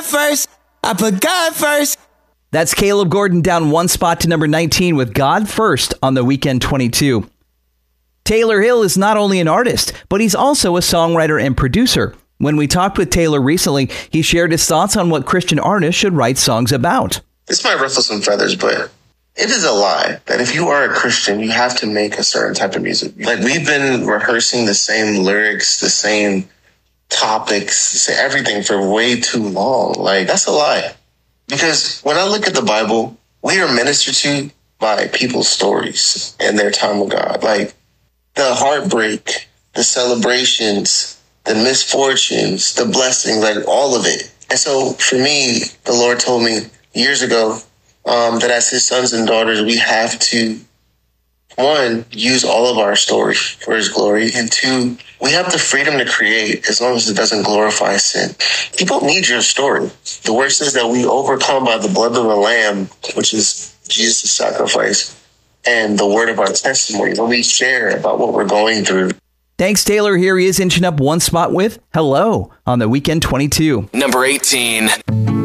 first. I put God first. That's Caleb Gordon down one spot to number 19 with God First on the Weekend 22. Taylor Hill is not only an artist, but he's also a songwriter and producer. When we talked with Taylor recently, he shared his thoughts on what Christian artists should write songs about. This might ruffle some feathers, but it is a lie that if you are a Christian, you have to make a certain type of music. Like, we've been rehearsing the same lyrics, the same topics, everything for way too long. Like, that's a lie. Because when I look at the Bible, we are ministered to by people's stories and their time with God. Like, the heartbreak, the celebrations, the misfortunes, the blessings, like all of it. And so for me, the Lord told me years ago that as his sons and daughters, we have to, one, use all of our story for his glory, and two, we have the freedom to create as long as it doesn't glorify sin. People need your story. The word says that we overcome by the blood of the Lamb, which is Jesus' sacrifice, and the word of our testimony, when we share about what we're going through. Thanks, Taylor. Here he is inching up one spot with Hello on the Weekend 22. Number 18.